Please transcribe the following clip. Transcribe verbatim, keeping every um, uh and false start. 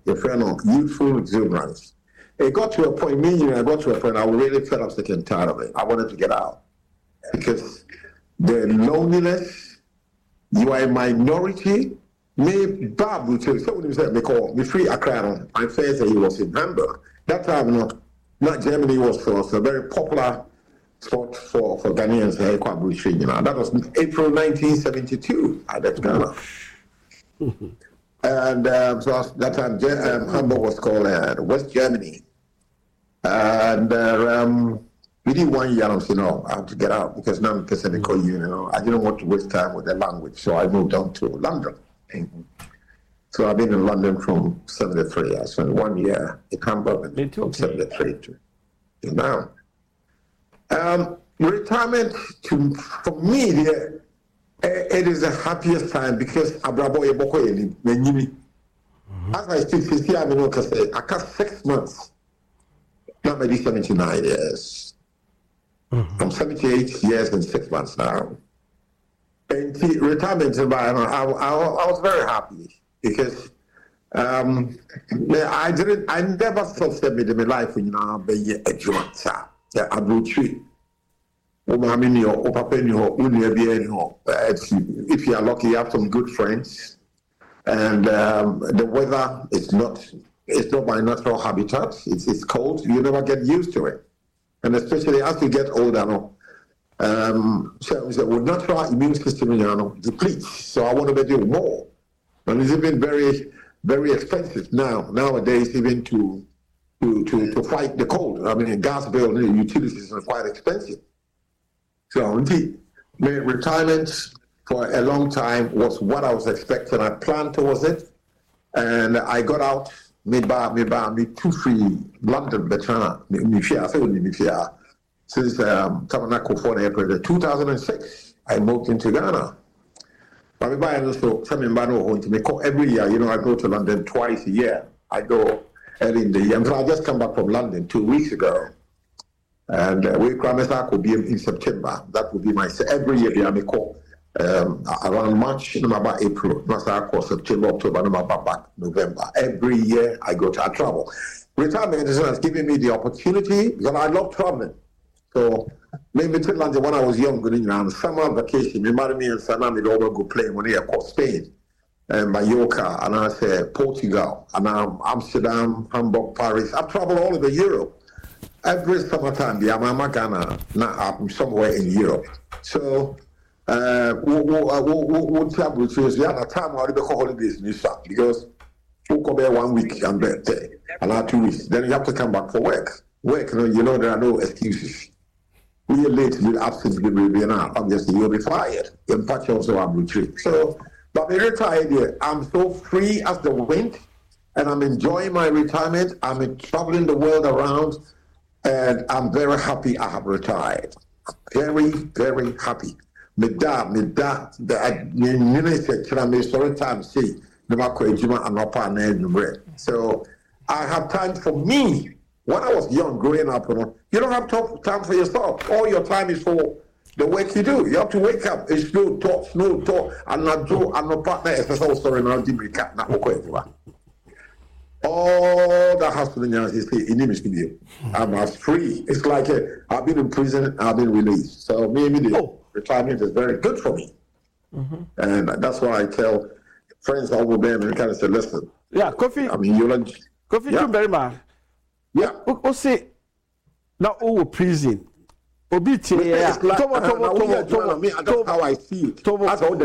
your friend of youthful exuberance. It got to a point, me and I got to a point, I really felt up sick and tired of it. I wanted to get out. Because the loneliness, you are a minority. Me, Bob, will tell you, someone said, me call me free Accra. My first day he was in Hamburg. That time, you know, not Germany was for us, a very popular sport for, for Ghanaians, uh, you know. That was April nineteen seventy-two. I left Ghana. And um, so that time, um, Hamburg was called uh, West Germany. And uh, um, within one year, I said, no, I have to get out because now I'm person call you, you know. I didn't want to waste time with the language, so I moved on to London. Mm-hmm. So I've been in London from seventy-three. I spent one year in Hamburg from seventy-three to, to now. Um, retirement, to, for me, the, it is the happiest time because Abrabo Eboko Yeni. As I speak, see, I mean, I got six months. Not maybe seventy-nine years. Mm-hmm. I'm seventy-eight years and six months now. And the retirement environment, I, I, I was very happy because um, I didn't, I never thought that in my life, you know, be a joint. Yeah, I'm not sure. If you are lucky, you have some good friends, and um, the weather is not it's not my natural habitat. It's it's cold. You never get used to it, and especially as you get older, um, so the natural immune system, you know, depletes. So I want to do more, and it's even very very expensive now nowadays, even to to to, to fight the cold. I mean, gas bill and utilities are quite expensive. So indeed, my retirement for a long time was what I was expecting. I planned towards it, and I got out. Me ba me ba me too free London betrana me me fear. So me fear since um Tamanako for April two thousand six. I moved into Ghana. But me buy also something bad no to me every year. You know, I go to London twice a year. I go early in the year. And so I just come back from London two weeks ago. And uh, we promise I could be in September. That would be my every year. I call um, around March, no about April, no call September, October, no about back November. Every year I go to I travel. Retirement has given me the opportunity because I love traveling. So maybe to London when I was young, going around summer vacation, me marry me and Sana me all go play when I call Spain and Mallorca, and I say Portugal, and I'm Amsterdam, Hamburg, Paris. I've traveled all over Europe. Every summertime, the Amama Ghana, now I'm somewhere in Europe. So, uh, we'll travel with you. Yeah, at time I'll be holidays in this because we'll come there one week and there, and now two weeks. Then you have to come back for work. Work, you know, you know there are no excuses. We are late, we're absent, we'll be now. Obviously, you'll be fired. Your patch also I'm retreat. So, but I'm retired here. I'm so free as the wind, and I'm enjoying my retirement. I'm traveling the world around. And I'm very happy I have retired. Very, very happy. Me da, me da, the minister, me sorry time see, so I have time for me. When I was young, growing up, you know, you don't have time for yourself. All your time is for the work you do. You have to wake up, it's slow talk, slow talk, and not do, and no partner, it's so sorry, now give me cat, not okay. All that has to be done is in image video. I'm as free. It's like uh, I've been in prison, I've been released. So maybe the oh. retirement is very good for me. Mm-hmm. And that's why I tell friends over there and kind of say, listen. Yeah, Kofi. I mean, you'll Kofi yeah. very much. Yeah. O say now over prison. Obi tie. It's like, uh, how I see it. That's how the